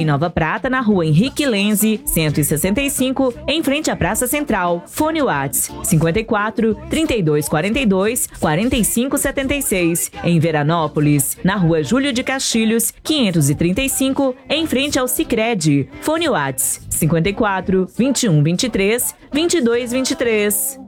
Nova Prata, na Rua Henrique Lenze, 165, em frente à Praça Central. Fone Whats 54 3242 4576. Em Veranópolis, na Rua Júlio de Castilhos, 535, em frente ao Sicredi. Fone Whats 54 2123 2223.